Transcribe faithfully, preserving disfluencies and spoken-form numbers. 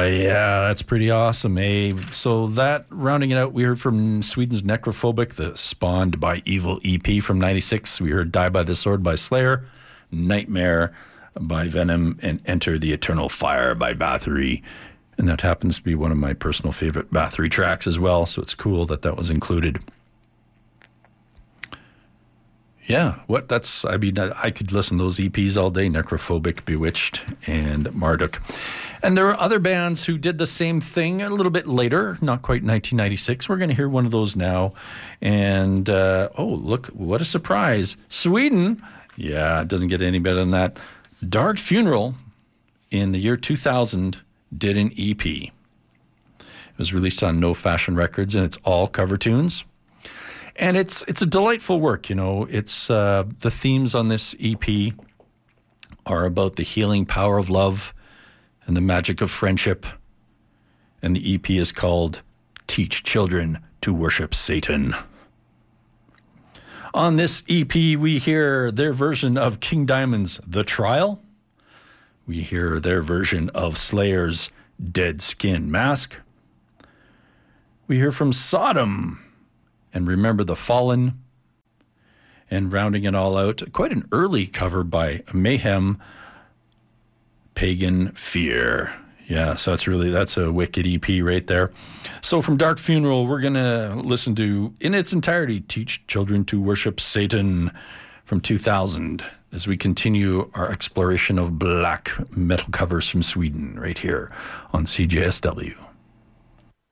yeah, that's pretty awesome, eh? So that, rounding it out, we heard from Sweden's Necrophobic, the Spawned by Evil E P from ninety-six. We heard Die by the Sword by Slayer, Nightmare by Venom, and Enter the Eternal Fire by Bathory. And that happens to be one of my personal favorite Bathory tracks as well, so it's cool that that was included. Yeah, what that's, I mean, I could listen to those E Ps all day, Necrophobic, Bewitched, and Marduk. And there are other bands who did the same thing a little bit later, not quite nineteen ninety-six. We're going to hear one of those now. And, uh, oh, look, what a surprise. Sweden, yeah, it doesn't get any better than that. Dark Funeral, in the year two thousand, did an E P. It was released on No Fashion Records, and it's all cover tunes. And it's it's a delightful work, you know. It's uh, the themes on this E P are about the healing power of love and the magic of friendship. And the E P is called Teach Children to Worship Satan. On this E P, we hear their version of King Diamond's The Trial. We hear their version of Slayer's Dead Skin Mask. We hear from Sodom and Remember the Fallen. And rounding it all out, quite an early cover by Mayhem, Pagan Fear. Yeah, so that's really, that's a wicked E P right there. So from Dark Funeral, we're going to listen to, in its entirety, Teach Children to Worship Satan from two thousand, as we continue our exploration of black metal covers from Sweden right here on C J S W.